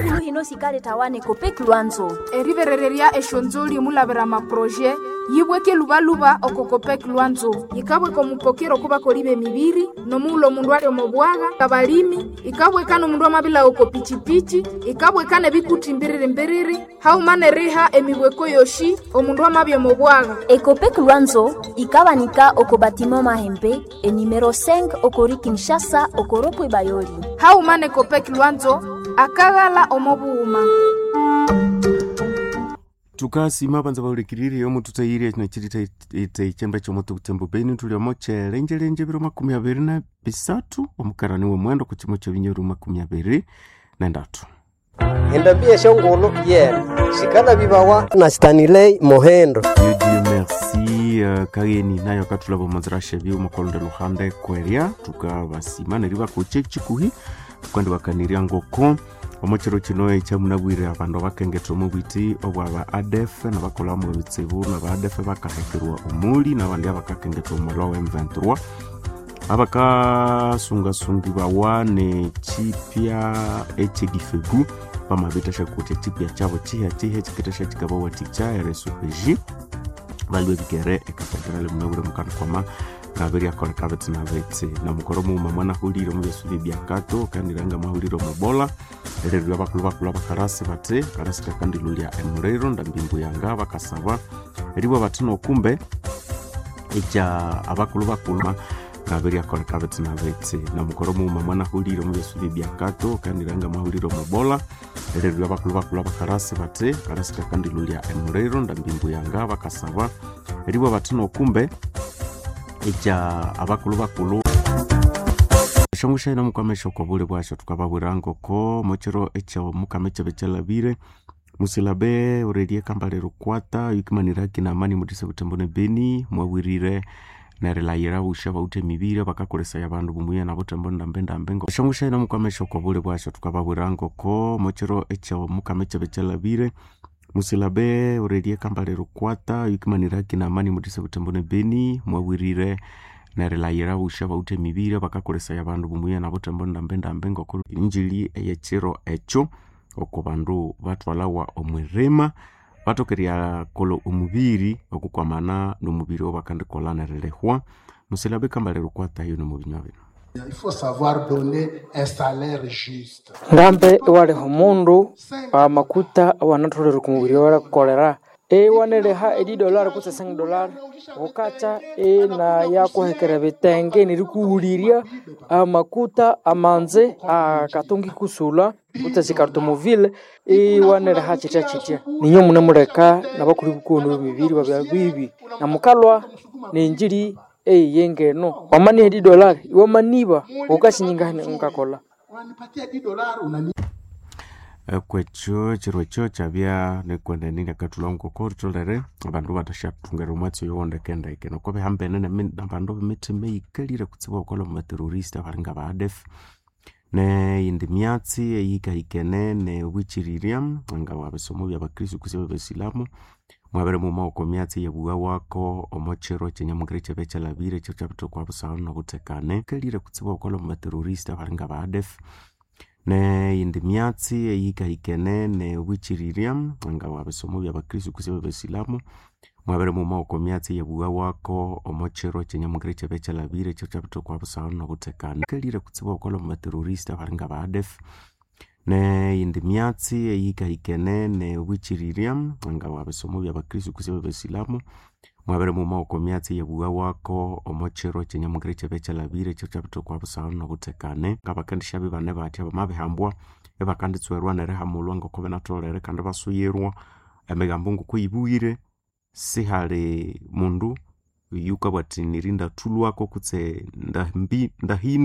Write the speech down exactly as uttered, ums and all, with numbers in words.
chinu hino sikale tawane Copec Luanzo. Eriverereria eshonzoli mulavera maproje yibweke lubaluba oko Copec Luanzo. Ikabwe komupokero kuba kolibe mibiri no mulo mundu ali omobwaga kabalimi ikabwe kano mundu amabila oko pichipichi ikabwe kane bikuti mbiriri mbiriri haumane riha emibweko yoshi omundu amabya omobwaga. E Copec Luanzo ikabanika oko batimo mahembe e numero cinq okori Kinshasa okoropo Bayoli. Haumane Copec Luanzo akagala omobuuma. Tukasima banza baulikiriri yo mututayiri na chirita ite chemba chomoto kutembo beni tuli omoche lenje lenje biro makumi abiri na bisatu omukarani we mwendo ku kimo cyo binyeru makumi abiri na ndatu. Endabie shongolo yer sikana bibawa na Stanley Mohendo. Dieu merci uh, kageni nayo katulabo mazrashe bi umukolonde luhande kweria tukabasima neriba ku chikuhi kwandi wakaniria ngoko omochero kino echa munabwire abandu bakengetwa mu biti obwa A D F na bakola mu bitsibu na ba A D F bakahekirwa umuli na bandi abakakengetwa mu law M twenty-three abaka sunga sungi bawane chipya echegifegu pamabita shakuti chipya chabo chiha chihe chikitesha chikaba waticha R S P G balwe bigere ekapatana le munabure mukana kwama kabiri akora kabetse na betse na mukoro mu mwana huliro mu yesu biakato kandi ranga mahuliro mubola rero bakulu bakulu bakarase bate karase kandi lulia emurero ndambimbu yanga bakasaba ribo batino kumbe eja abakulu bakulu kabiri akora kabetse na betse na mukoro mu mwana huliro mu yesu biakato kandi ranga mahuliro mubola rero bakulu bakulu bakarase bate karase kandi lulia emurero ndambimbu yanga bakasaba ribo batino kumbe eja abakulu bakulu shongusha ina mukamesho kwa bule bwasho tukababurango ko mochero echa mukameche bechalabire musilabe uredie kambalero kwata yukimanira kina amani mudise butembone beni mwawirire na relayira ushaba ute mibire bakakoresa yabandu bumuya na butembone ndambenda mbengo shongusha ina mukamesho kwa bule bwasho tukababurango ko mochero echa mukameche bechalabire musilabe uredie kambalero kwata yukimanira kina amani mudise butembone beni mwawirire na relayira ushaba ute mibire bakakoresa yabandu bumuya na butembone ndambenda mbengo ko injili eyechero echo okubandu batwalawa omwerema batokeria kolo umubiri okukwamana n'umubiri obakandikola na relehwa musilabe kambalero kwata yo no mubinyabe. Il faut savoir donner un salaire juste. Ngambe wale homundu amakuta wanatolera kumubiri wala kolera e waneleha edi dollar kusa cinq dollars okacha e na yako hekera betenge nirikuuliria amakuta amanze akatungi kusula utasi automobile e waneleha chicha chicha ninyo munemureka nabakuri kukono bibiri babya bibi na mukalwa ninjiri e yenge no wamani edi dollar wamaniba okashinyinga nkakola unanipatia dix dollars unani kwecho chirwecho chabya nekwenda nini katulongo kortolere abandu batashatungera umwatsi yonde kenda ikeno kobe hambene ne abandu bimete meyikalira kutsiba kola mu terrorist abaringa ba A D F ne indi myatsi eyika ikene ne wichiririam anga wabesomo bya bakristo kusiba besilamu mwabere mu mako myatsi yebuwa wako omochero chenya mugreche becha labire cyo chapto kwa busana no butekane kalira kutsiba kola mu terrorist abaringa ba A D F ne indi myatsi eyika ikene ne wichiririam anga wabesomo bya bakristo kusiba besilamu mwabere mu mako myatsi yebuwa wako omochero chenya mugreche becha labire cyo chapto kwa busana no butekane kalira kutsiba kola mu terrorist abaringa ba A D F ne indi myatsi eyika ikene ne wichiririam anga wabesomo bya bakristo kusiba besilamu mwabere mu mako myatsi yebuwa wako omochero chenya mugreche becha labire cyo chapto kwa busana no butekane kabakandisha bibane batya bamabihambwa ebakanditswerwa nere hamulwa ngokobe natolere kandi basuyirwa emegambungu kuyibuire sihale mundu yuka bwati nirinda tulwako kutse ndahimbi ndahindu